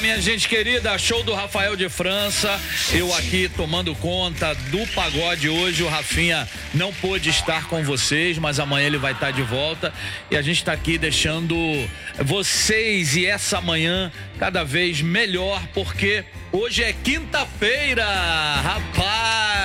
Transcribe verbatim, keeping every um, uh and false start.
minha gente querida, show do Rafael de França. Eu aqui tomando conta do pagode hoje. O Rafinha não pôde estar com vocês, mas amanhã ele vai estar de volta. E a gente está aqui deixando vocês e essa manhã cada vez melhor, porque hoje é quinta-feira, rapaz.